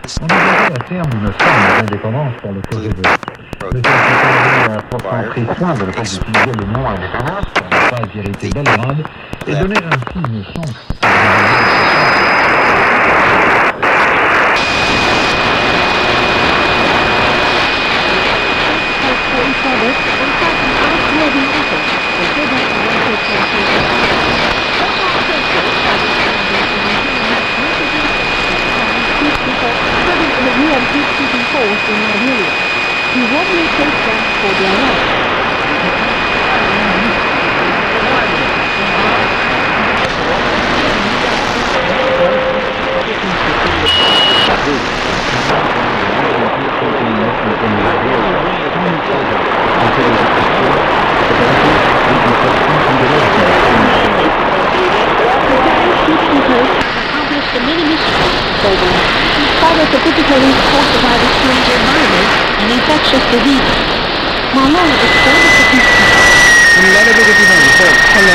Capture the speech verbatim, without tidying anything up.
On est arrivé à terme d'une forme d'indépendance pour le projet de le capitaine a pourtant pris soin de ne pas utiliser le mot indépendance pour ne pas irriter Belgrade et donner ainsi une chance à He warmly thanked them for their help. Accomplished the many missions program in spite of the difficulties caused by the strange environment and infectious diseases. Malone extended the peace. Unidad ejecutiva,